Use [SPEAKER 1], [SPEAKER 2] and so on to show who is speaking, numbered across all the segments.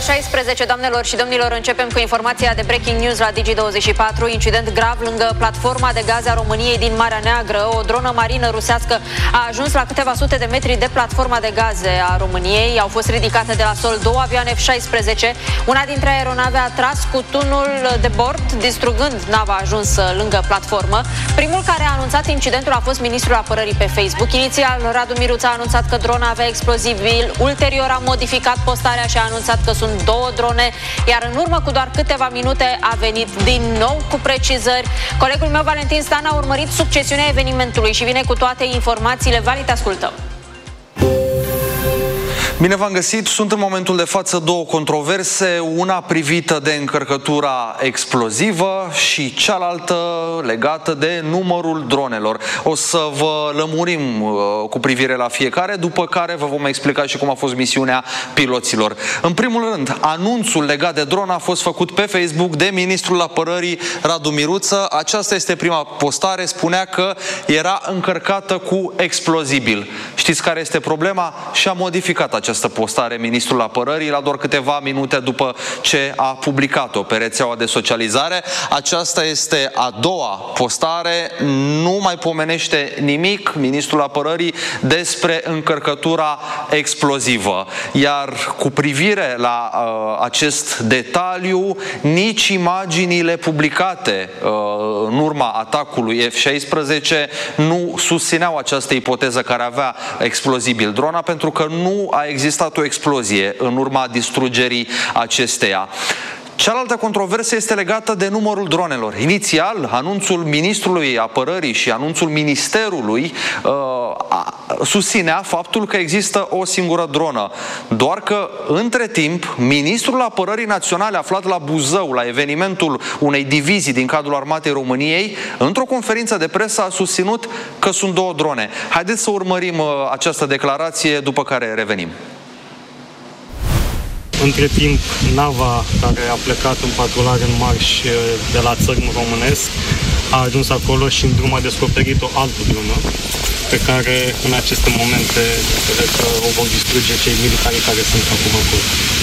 [SPEAKER 1] 16, doamnelor și domnilor, începem cu informația de breaking news la Digi24. Incident grav lângă platforma de gaze a României din Marea Neagră. O dronă marină rusească a ajuns la câteva sute de metri de platforma de gaze a României. Au fost ridicate de la sol două avioane F-16. Una dintre aeronave a tras cu tunul de bord, distrugând nava ajunsă lângă platformă. Primul care a anunțat incidentul a fost ministrul apărării pe Facebook. Inițial, Radu Miruță a anunțat că drona avea explozibil. Ulterior a modificat postarea și a anunțat că sunt două drone, iar în urmă cu doar câteva minute a venit din nou cu precizări. Colegul meu, Valentin Stan, a urmărit succesiunea evenimentului și vine cu toate informațiile. Vali, te ascultăm.
[SPEAKER 2] Bine v-am găsit! Sunt în momentul de față două controverse, una privită de încărcătura explozivă și cealaltă legată de numărul dronelor. O să vă lămurim cu privire la fiecare, după care vă vom explica și cum a fost misiunea piloților. În primul rând, anunțul legat de dronă a fost făcut pe Facebook de ministrul apărării Radu Miruță. Aceasta este prima postare, spunea că era încărcată cu explozibil. Știți care este problema? Și-a modificat această postare ministrul apărării la doar câteva minute după ce a publicat-o pe rețeaua de socializare. Aceasta este a doua postare, nu mai pomenește nimic ministrul apărării despre încărcătura explozivă. Iar cu privire la acest detaliu, nici imaginile publicate în urma atacului F-16 nu susțineau această ipoteză care avea explozibil drona, pentru că nu a existat o explozie în urma distrugerii acesteia. Cealaltă controversă este legată de numărul dronelor. Inițial, anunțul ministrului apărării și anunțul ministerului susținea faptul că există o singură dronă. Doar că, între timp, ministrul apărării naționale aflat la Buzău, la evenimentul unei divizii din cadrul Armatei României, într-o conferință de presă a susținut că sunt două drone. Haideți să urmărim această declarație, după care revenim.
[SPEAKER 3] Între timp, nava care a plecat în patrulare în marș de la țărmul românesc a ajuns acolo și în drum a descoperit o altă dronă pe care în aceste momente cred că o vor distruge cei militari care sunt acum acolo.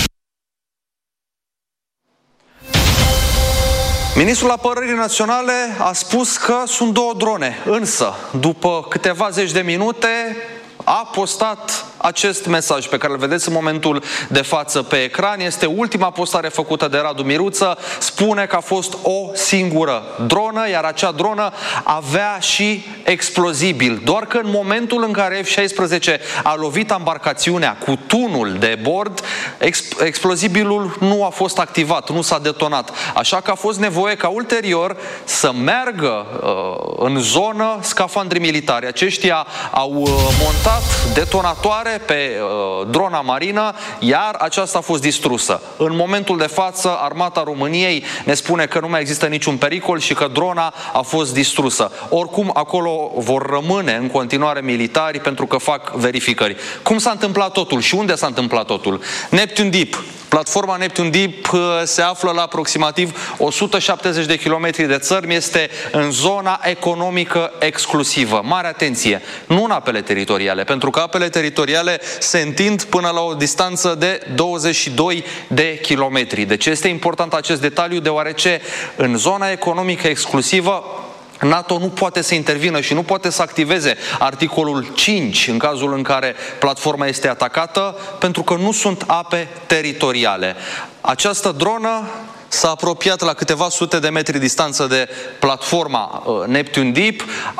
[SPEAKER 2] Ministrul Apărării Naționale a spus că sunt două drone, însă după câteva zeci de minute a postat acest mesaj pe care îl vedeți în momentul de față pe ecran. Este ultima postare făcută de Radu Miruță. Spune că a fost o singură dronă, iar acea dronă avea și explozibil. Doar că în momentul în care F-16 a lovit embarcațiunea cu tunul de bord, explozibilul nu a fost activat, nu s-a detonat. Așa că a fost nevoie ca ulterior să meargă în zonă scafandri militari. Aceștia au montat detonatoare pe drona marină, iar aceasta a fost distrusă. În momentul de față, Armata României ne spune că nu mai există niciun pericol și că drona a fost distrusă. Oricum, acolo vor rămâne în continuare militari pentru că fac verificări. Cum s-a întâmplat totul și unde s-a întâmplat totul? Neptune Deep. Platforma Neptune Deep se află la aproximativ 170 de kilometri de țărm, este în zona economică exclusivă. Mare atenție! Nu în apele teritoriale, pentru că apele teritoriale se întind până la o distanță de 22 de kilometri. Deci este important acest detaliu, deoarece în zona economică exclusivă NATO nu poate să intervină și nu poate să activeze articolul 5 în cazul în care platforma este atacată, pentru că nu sunt ape teritoriale. Această dronă s-a apropiat la câteva sute de metri distanță de platforma Neptune Deep.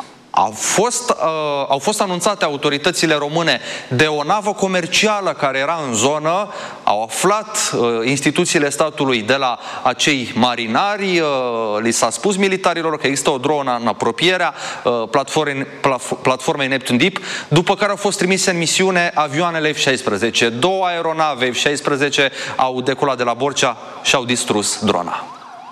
[SPEAKER 2] Au fost anunțate autoritățile române de o navă comercială care era în zonă. Au aflat instituțiile statului de la acei marinari, li s-a spus militarilor că există o dronă în apropierea platformei Neptune Deep, după care au fost trimise în misiune avioanele F-16. Două aeronave F-16 au decolat de la Borcea și au distrus drona.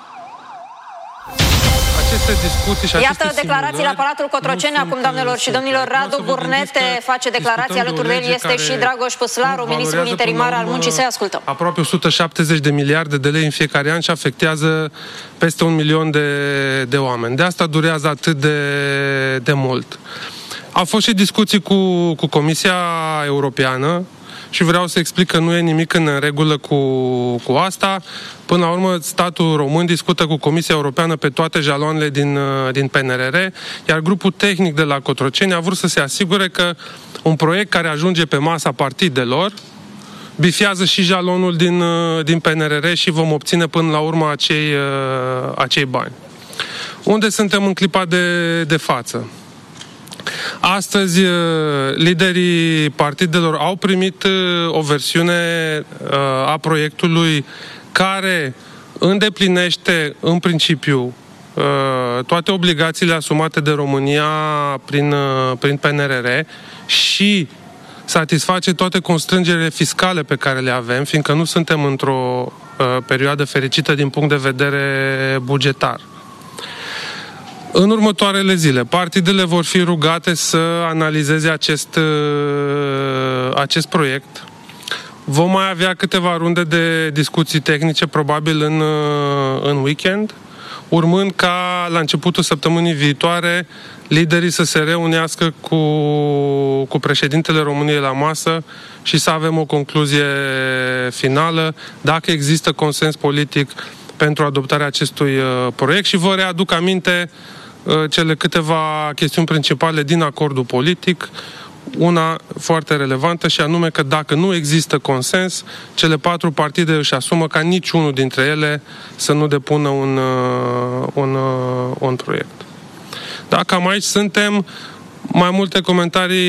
[SPEAKER 1] Iată declarații la Palatul Cotroceni acum, doamnelor și domnilor. Radu Burnete face declarații, alături de el este și Dragoș Păslaru, ministrul interimar al muncii. Să-i ascultăm.
[SPEAKER 4] Aproape 170 de miliarde de lei în fiecare an și afectează peste 1 milion de oameni. De asta durează atât de mult. Au fost și discuții cu Comisia Europeană și vreau să explic că nu e nimic în regulă cu asta. Până la urmă, statul român discută cu Comisia Europeană pe toate jaloanele din PNRR, iar grupul tehnic de la Cotroceni a vrut să se asigure că un proiect care ajunge pe masa partidelor bifiază și jalonul din PNRR și vom obține până la urmă acei bani. Unde suntem în clipa de față? Astăzi, liderii partidelor au primit o versiune a proiectului care îndeplinește, în principiu, toate obligațiile asumate de România prin PNRR și satisface toate constrângerile fiscale pe care le avem, fiindcă nu suntem într-o perioadă fericită din punct de vedere bugetar. În următoarele zile, partidele vor fi rugate să analizeze acest proiect. Vom mai avea câteva runde de discuții tehnice, probabil în weekend, urmând ca la începutul săptămânii viitoare liderii să se reunească cu președintele României la masă și să avem o concluzie finală, dacă există consens politic pentru adoptarea acestui proiect. Și vă readuc aminte cele câteva chestiuni principale din acordul politic, una foarte relevantă și anume că dacă nu există consens, cele 4 partide își asumă ca niciunul dintre ele să nu depună un proiect. Da, cam aici suntem. Mai multe comentarii